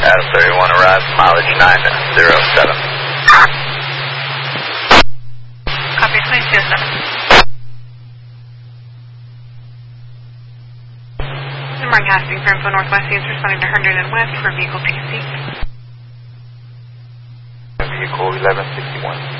Adam 31 arrives, mileage 907. Copy, please, 07. Number Hastings for info Northwest, answer responding to Herndon and West for vehicle PC. Vehicle 1161.